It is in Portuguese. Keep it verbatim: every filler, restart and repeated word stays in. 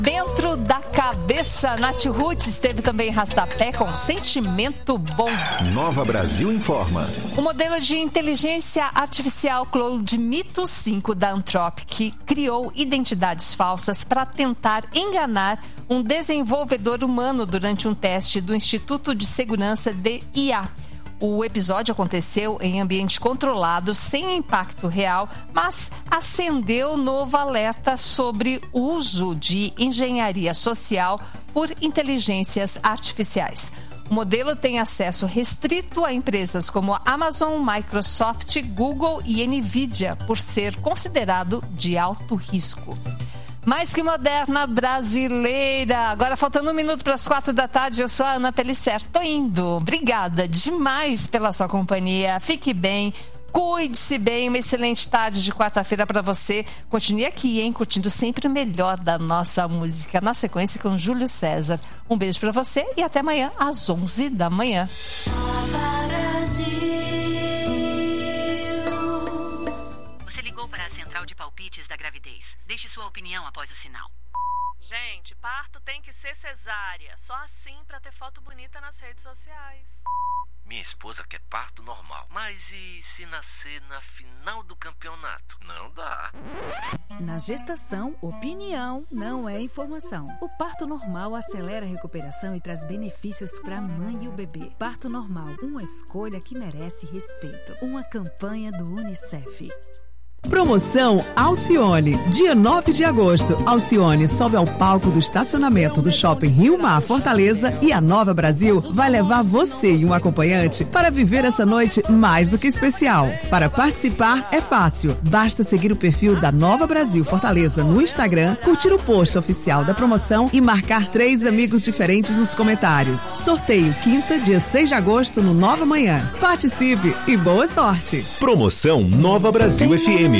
Dentro da cabeça, Nath Roots esteve também em Rastapé com Sentimento Bom. Nova Brasil informa. O modelo de inteligência artificial Claude Mito cinco da Anthropic criou identidades falsas para tentar enganar um desenvolvedor humano durante um teste do Instituto de Segurança de I A. O episódio aconteceu em ambiente controlado, sem impacto real, mas acendeu novo alerta sobre o uso de engenharia social por inteligências artificiais. O modelo tem acesso restrito a empresas como a Amazon, Microsoft, Google e Nvidia, por ser considerado de alto risco. Mais que moderna brasileira. Agora faltando um minuto para as quatro da tarde, eu sou a Ana Pellicer. Tô indo. Obrigada demais pela sua companhia. Fique bem, cuide-se bem. Uma excelente tarde de quarta-feira para você. Continue aqui, hein? Curtindo sempre o melhor da nossa música. Na sequência com Júlio César. Um beijo para você e até amanhã às onze da manhã. De palpites da gravidez. Deixe sua opinião após o sinal. Gente, parto tem que ser cesárea. Só assim pra ter foto bonita nas redes sociais. Minha esposa quer parto normal. Mas e se nascer na final do campeonato? Não dá. Na gestação, opinião não é informação. O parto normal acelera a recuperação e traz benefícios para a mãe e o bebê. Parto normal, uma escolha que merece respeito. Uma campanha do Unicef. Promoção Alcione. Dia nove de agosto, Alcione sobe ao palco do estacionamento do Shopping Rio Mar Fortaleza e a Nova Brasil vai levar você e um acompanhante para viver essa noite mais do que especial. Para participar é fácil, basta seguir o perfil da Nova Brasil Fortaleza no Instagram, curtir o post oficial da promoção e marcar três amigos diferentes nos comentários. Sorteio quinta, dia seis de agosto no Nova Manhã. Participe e boa sorte. Promoção Nova Brasil F M.